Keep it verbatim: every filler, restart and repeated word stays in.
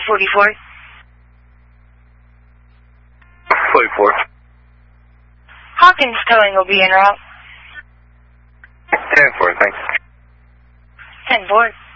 forty-four. forty-four. Hawkins Towing will be en route. ten four, thanks. ten four.